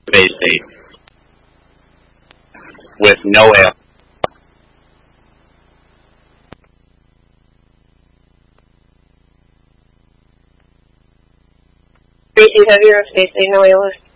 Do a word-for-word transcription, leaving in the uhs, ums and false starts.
space age with no air. Species of Eurospace, no A L S.